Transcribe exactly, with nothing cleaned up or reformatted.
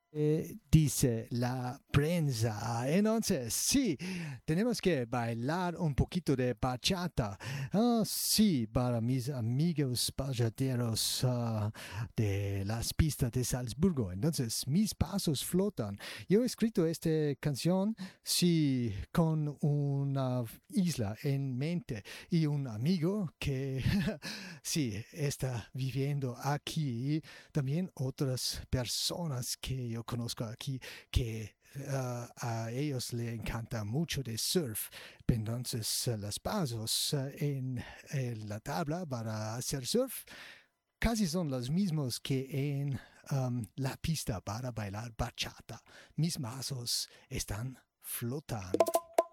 Eh, dice la prensa. Entonces, sí, tenemos que bailar un poquito de bachata. Ah, sí, para mis amigos bachateros ah, de las pistas de Salzburgo. Entonces, mis pasos flotan. Yo he escrito esta canción, sí, con una isla en mente y un amigo que, sí, está viviendo aquí. También otras personas que yo conozco aquí que uh, a ellos les encanta mucho de surf. Entonces, uh, los pasos uh, en, en, la tabla para hacer surf casi son los mismos que en um, la pista para bailar bachata. Mis pasos están flotando.